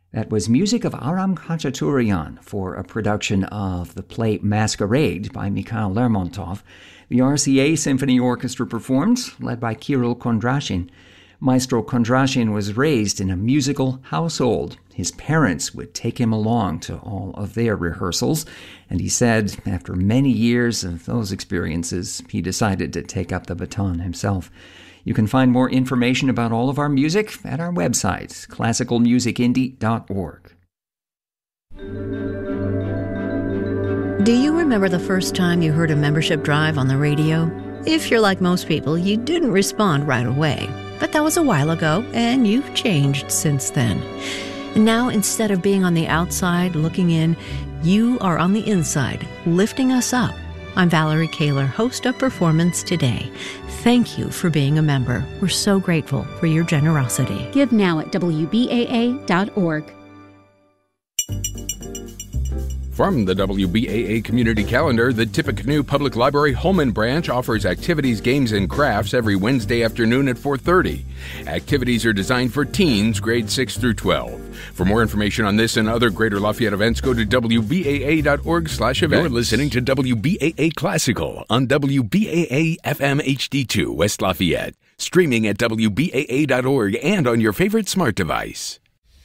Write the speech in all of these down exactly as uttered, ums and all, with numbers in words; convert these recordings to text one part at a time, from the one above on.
That was music of Aram Khachaturian for a production of the play Masquerade by Mikhail Lermontov. The R C A Symphony Orchestra performed, led by Kirill Kondrashin. Maestro Kondrashin was raised in a musical household. His parents would take him along to all of their rehearsals, and he said after many years of those experiences, he decided to take up the baton himself. You can find more information about all of our music at our website, classical music indie dot org. Do you remember the first time you heard a membership drive on the radio? If you're like most people, you didn't respond right away. But that was a while ago, and you've changed since then. Now, instead of being on the outside looking in, you are on the inside, lifting us up. I'm Valerie Kaler, host of Performance Today. Thank you for being a member. We're so grateful for your generosity. Give now at W B A A dot org. From the W B A A Community Calendar, the Tippecanoe Public Library Holman Branch offers activities, games, and crafts every Wednesday afternoon at four thirty. Activities are designed for teens, grades six through twelve. For more information on this and other Greater Lafayette events, go to W B A A dot org slash events. You're listening to W B A A Classical on W B A A F M H D two West Lafayette. Streaming at W B A A dot org and on your favorite smart device.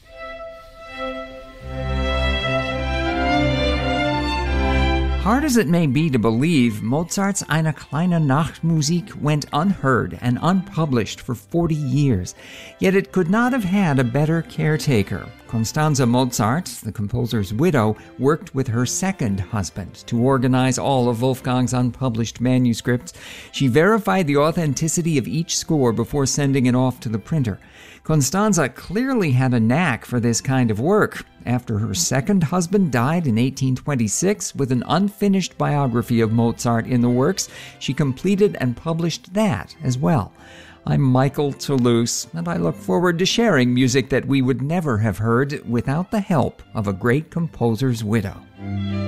Hard as it may be to believe, Mozart's Eine kleine Nachtmusik went unheard and unpublished for forty years. Yet it could not have had a better caretaker. Constanze Mozart, the composer's widow, worked with her second husband to organize all of Wolfgang's unpublished manuscripts. She verified the authenticity of each score before sending it off to the printer. Constanze clearly had a knack for this kind of work. After her second husband died in eighteen twenty-six, with an unfinished biography of Mozart in the works, she completed and published that as well. I'm Michael Toulouse, and I look forward to sharing music that we would never have heard without the help of a great composer's widow.